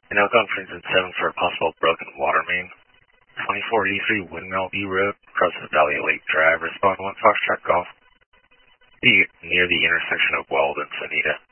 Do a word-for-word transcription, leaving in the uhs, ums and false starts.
And I'll go for instance seven for a possible broken water main. twenty-four eighty-three Windmill B Road, across the Valley Lake Drive, respond one Foxtrot Golf. Be near the intersection of Weld and Sonita.